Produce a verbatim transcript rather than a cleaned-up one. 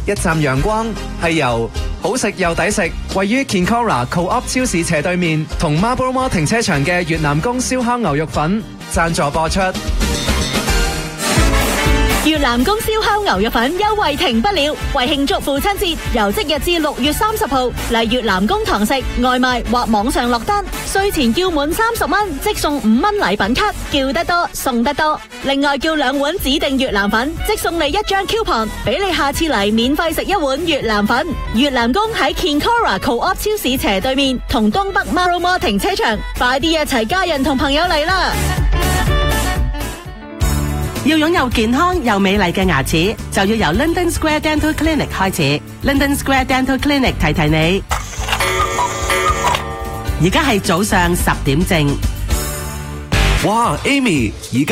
一站陽光係由好食又抵食，位於 Kinkora Co-op 超市斜對面同 Marlborough Mall 停車場嘅越南宮燒烤牛肉粉贊助播出。 越南宮燒烤牛肉粉優惠停不了，為慶祝父親節，由即日至六月三十號嚟越南宮堂食，外賣或網上落單，稅前叫滿三十蚊，即送五蚊禮品卡，叫得多送得多。另外叫兩碗指定越南粉，即送你一張 coupon， 俾你下次嚟免費食一碗越南粉。越南宮喺 Kinkora Co-op 超市斜對面，同東北 Marlborough Mall 停車場，快啲一齊家人同朋友嚟啦！ 要擁有健康又美麗嘅牙齒，就要由 London Square Dental Clinic 開始。London Square Dental Clinic 提提你，而家係早上十點正。 哇 ，Amy，而家